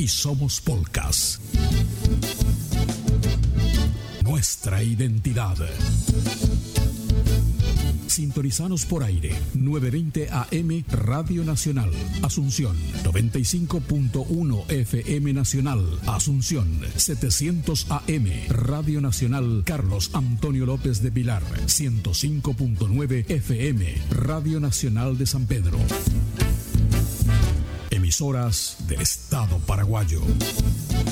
y somos Polcas. Nuestra identidad. Sintonizanos por aire, 920 AM Radio Nacional, Asunción, 95.1 FM Nacional, Asunción, 700 AM Radio Nacional Carlos Antonio López de Pilar, 105.9 FM Radio Nacional de San Pedro. Emisoras del Estado paraguayo.